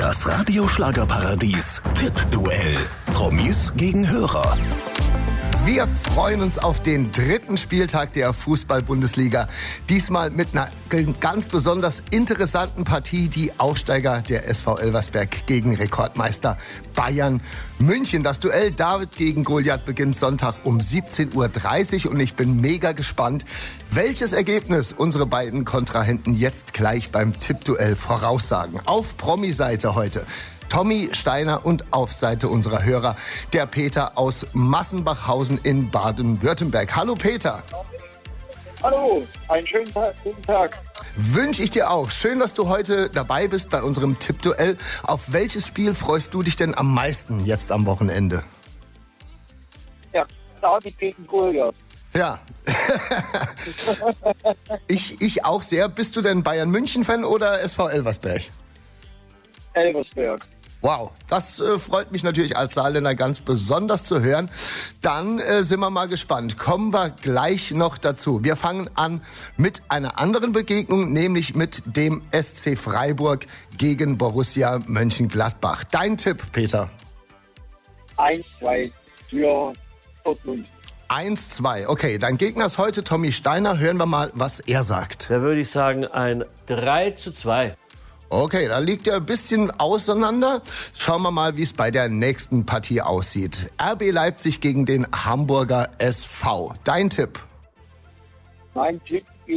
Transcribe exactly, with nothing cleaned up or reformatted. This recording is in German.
Das Radio-Schlagerparadies Tippduell. Promis gegen Hörer. Wir freuen uns auf den dritten Spieltag der Fußball-Bundesliga. Diesmal mit einer ganz besonders interessanten Partie. Die Aufsteiger der S V Elversberg gegen Rekordmeister Bayern München. Das Duell David gegen Goliath beginnt Sonntag um siebzehn Uhr dreißig. Und ich bin mega gespannt, welches Ergebnis unsere beiden Kontrahenten jetzt gleich beim Tippduell voraussagen. Auf Promi-Seite heute Tommy Steiner und auf Seite unserer Hörer der Peter aus Massenbachhausen in Baden-Württemberg. Hallo Peter. Hallo, einen schönen Tag, guten Tag. Wünsche ich dir auch. Schön, dass du heute dabei bist bei unserem Tippduell. Auf welches Spiel freust du dich denn am meisten jetzt am Wochenende? Ja, David gegen Goliath. Ja. ich, ich auch sehr. Bist du denn Bayern-München-Fan oder S V Elversberg? Elversberg. Wow, das äh, freut mich natürlich als Saarländer ganz besonders zu hören. Dann äh, sind wir mal gespannt. Kommen wir gleich noch dazu. Wir fangen an mit einer anderen Begegnung, nämlich mit dem S C Freiburg gegen Borussia Mönchengladbach. Dein Tipp, Peter? eins zwei für Dortmund. eins zwei. Okay, dein Gegner ist heute Tommy Steiner. Hören wir mal, was er sagt. Da würde ich sagen ein drei zu zwei. Okay, da liegt er ein bisschen auseinander. Schauen wir mal, wie es bei der nächsten Partie aussieht. R B Leipzig gegen den Hamburger S V. Dein Tipp? Mein Tipp